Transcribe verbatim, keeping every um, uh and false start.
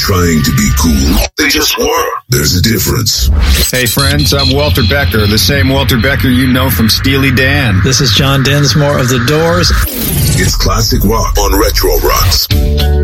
trying to be cool. They just were. There's a difference. Hey, friends, I'm Walter Becker, the same Walter Becker you know from Steely Dan. This is John Densmore of The Doors. It's classic rock on Retro Rocks.